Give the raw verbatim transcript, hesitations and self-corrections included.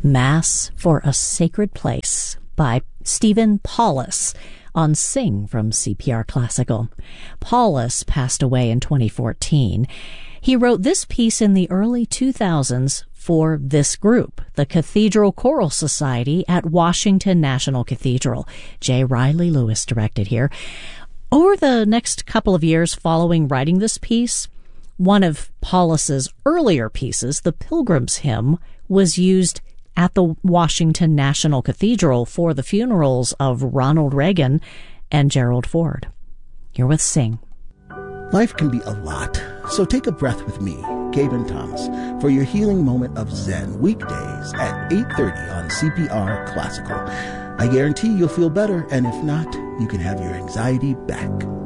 Mass for a Sacred Place by Stephen Paulus on Sing from C P R Classical. Paulus passed away in twenty fourteen. He wrote this piece in the early two thousands for this group, the Cathedral Choral Society at Washington National Cathedral. J. Riley Lewis directed here. Over the next couple of years following writing this piece, one of Paulus's earlier pieces, the Pilgrim's Hymn, was used at the Washington National Cathedral for the funerals of Ronald Reagan and Gerald Ford. Here with Sing. Life can be a lot, so take a breath with me, Gaben Thomas, for your healing moment of Zen, weekdays at eight thirty on C P R Classical. I guarantee you'll feel better, and if not, you can have your anxiety back.